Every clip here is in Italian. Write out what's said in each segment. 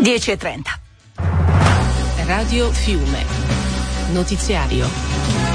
10:30. Radio Fiume. Notiziario.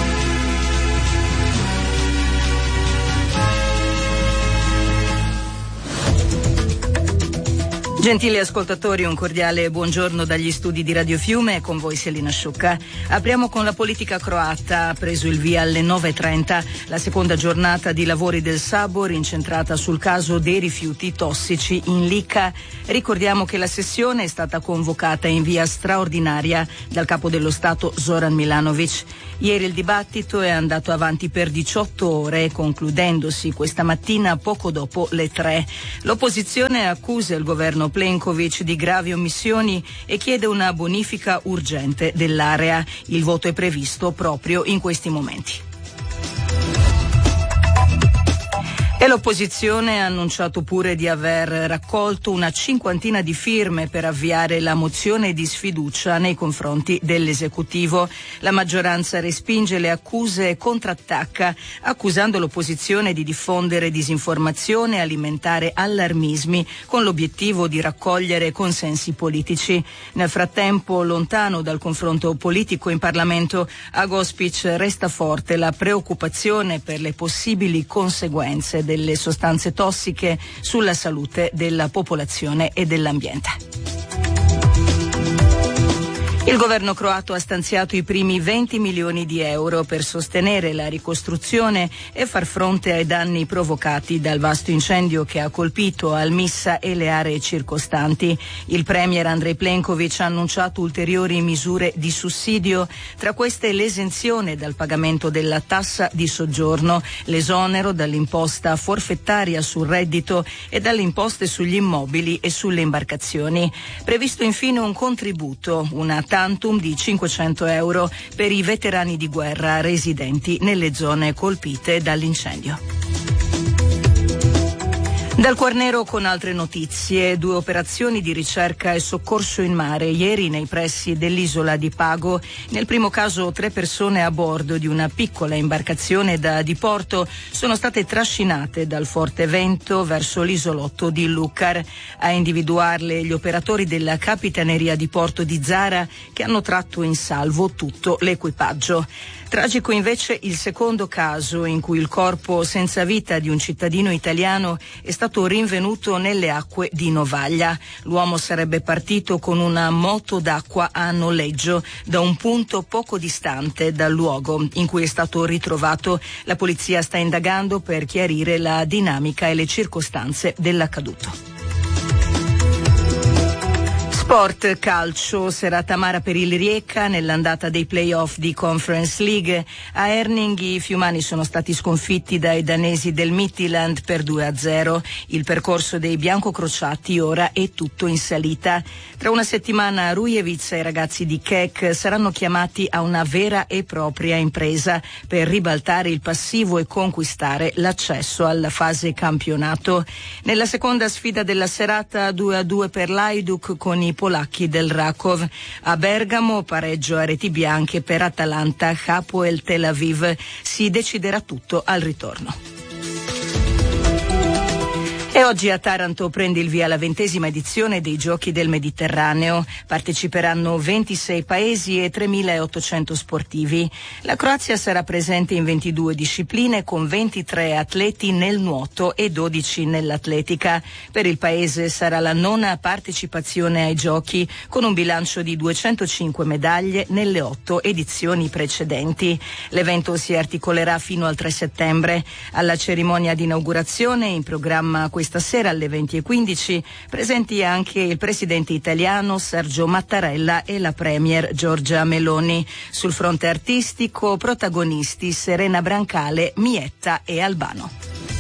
Gentili ascoltatori, un cordiale buongiorno dagli studi di Radio Fiume, con voi Selina Sciucca. Apriamo con la politica croata. Ha preso il via alle 9:30 la seconda giornata di lavori del Sabor, incentrata sul caso dei rifiuti tossici in Lica. Ricordiamo che la sessione è stata convocata in via straordinaria dal capo dello Stato Zoran Milanovic. Ieri il dibattito è andato avanti per 18 ore, concludendosi questa mattina poco dopo le 3. L'opposizione accusa il governo Plenković di gravi omissioni e chiede una bonifica urgente dell'area. Il voto è previsto proprio in questi momenti. E l'opposizione ha annunciato pure di aver raccolto una cinquantina di firme per avviare la mozione di sfiducia nei confronti dell'esecutivo. La maggioranza respinge le accuse e contrattacca, accusando l'opposizione di diffondere disinformazione e alimentare allarmismi con l'obiettivo di raccogliere consensi politici. Nel frattempo, lontano dal confronto politico in Parlamento, a Gospić resta forte la preoccupazione per le possibili conseguenze delle sostanze tossiche sulla salute della popolazione e dell'ambiente. Il governo croato ha stanziato i primi 20 milioni di euro per sostenere la ricostruzione e far fronte ai danni provocati dal vasto incendio che ha colpito Al-Missa e le aree circostanti. Il premier Andrej Plenković ha annunciato ulteriori misure di sussidio, tra queste l'esenzione dal pagamento della tassa di soggiorno, l'esonero dall'imposta forfettaria sul reddito e dalle imposte sugli immobili e sulle imbarcazioni. Previsto infine un contributo, una tantum di 500 euro per i veterani di guerra residenti nelle zone colpite dall'incendio. Dal Quarnero con altre notizie, 2 operazioni di ricerca e soccorso in mare ieri nei pressi dell'isola di Pago. Nel primo caso 3 persone a bordo di una piccola imbarcazione da diporto sono state trascinate dal forte vento verso l'isolotto di Lucar. A individuarle gli operatori della Capitaneria di Porto di Zara, che hanno tratto in salvo tutto l'equipaggio. Tragico invece il secondo caso, in cui il corpo senza vita di un cittadino italiano è stato rinvenuto nelle acque di Novaglia. L'uomo sarebbe partito con una moto d'acqua a noleggio da un punto poco distante dal luogo in cui è stato ritrovato. La polizia sta indagando per chiarire la dinamica e le circostanze dell'accaduto. Sport, calcio, serata amara per il Rijeka nell'andata dei play-off di Conference League. A Herning i fiumani sono stati sconfitti dai danesi del Midtjylland per 2-0. Il percorso dei biancocrociati ora è tutto in salita. Tra una settimana Rujevic e i ragazzi di Kek saranno chiamati a una vera e propria impresa per ribaltare il passivo e conquistare l'accesso alla fase campionato. Nella seconda sfida della serata 2-2 per l'Hajduk con i polacchi del Rakov. A Bergamo pareggio a reti bianche per Atalanta, Hapoel Tel Aviv. Si deciderà tutto al ritorno. E oggi a Taranto prende il via la 20ª edizione dei Giochi del Mediterraneo. Parteciperanno 26 paesi e 3.800 sportivi. La Croazia sarà presente in 22 discipline con 23 atleti nel nuoto e 12 nell'atletica. Per il paese sarà la 9ª partecipazione ai Giochi, con un bilancio di 205 medaglie nelle 8 edizioni precedenti. L'evento si articolerà fino al 3 settembre. Alla cerimonia di inaugurazione, in programma questa sera alle 20:15, presenti anche il presidente italiano Sergio Mattarella e la premier Giorgia Meloni. Sul fronte artistico, protagonisti Serena Brancale, Mietta e Albano.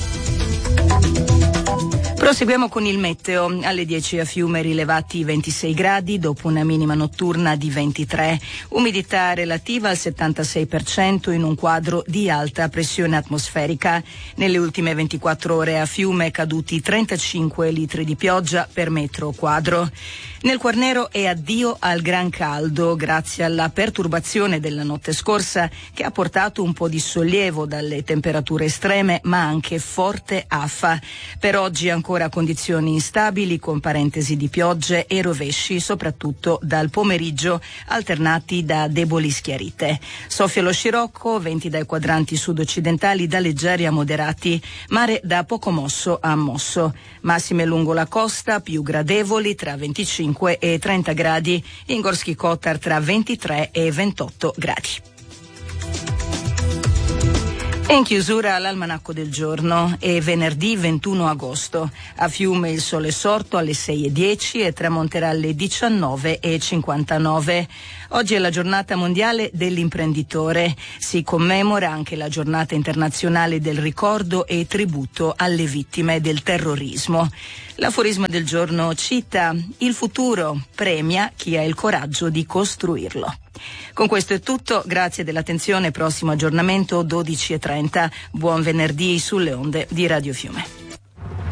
Proseguiamo con il meteo. Alle 10 a Fiume rilevati 26 gradi dopo una minima notturna di 23. Umidità relativa al 76% in un quadro di alta pressione atmosferica. Nelle ultime 24 ore a Fiume caduti 35 litri di pioggia per metro quadro. Nel Quarnero è addio al gran caldo grazie alla perturbazione della notte scorsa che ha portato un po' di sollievo dalle temperature estreme ma anche forte afa. Per oggi ancora ancora condizioni instabili con parentesi di piogge e rovesci, soprattutto dal pomeriggio, alternati da deboli schiarite. Soffia lo scirocco, venti dai quadranti sud-occidentali da leggeri a moderati, mare da poco mosso a mosso. Massime lungo la costa più gradevoli tra 25 e 30 gradi, in Gorski Kotar tra 23 e 28 gradi. E in chiusura l'almanacco del giorno. È venerdì 21 agosto. A Fiume il sole è sorto alle 6:10 e tramonterà alle 19:59. Oggi è la giornata mondiale dell'imprenditore. Si commemora anche la giornata internazionale del ricordo e tributo alle vittime del terrorismo. L'aforisma del giorno cita: il futuro premia chi ha il coraggio di costruirlo. Con questo è tutto, grazie dell'attenzione, prossimo aggiornamento 12:30. Buon venerdì sulle onde di Radio Fiume.